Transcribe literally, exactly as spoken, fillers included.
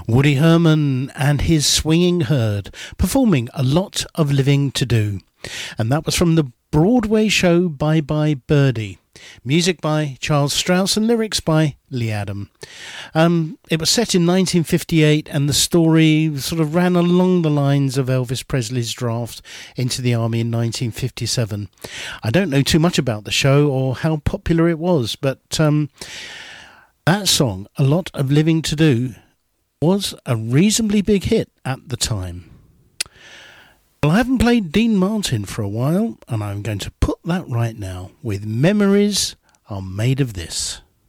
Woody Herman and his Swinging Herd performing A Lot of Living to Do. And that was from the Broadway show Bye Bye Birdie. Music by Charles Strauss and lyrics by Lee Adam. Um, it was set in nineteen fifty-eight and the story sort of ran along the lines of Elvis Presley's draft into the army in nineteen fifty-seven. I don't know too much about the show or how popular it was, but um, that song, A Lot of Living to Do, was a reasonably big hit at the time. Well, I haven't played Dean Martin for a while, and I'm going to put that right now with Memories Are Made of This.